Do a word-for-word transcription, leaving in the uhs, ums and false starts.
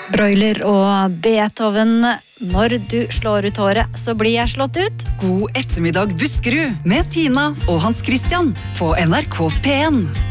Broiler og Beethoven. Når du slår ut håret, så blir jeg slått ut. God ettermiddag Buskerud med Tina og Hans Christian på N R K P en.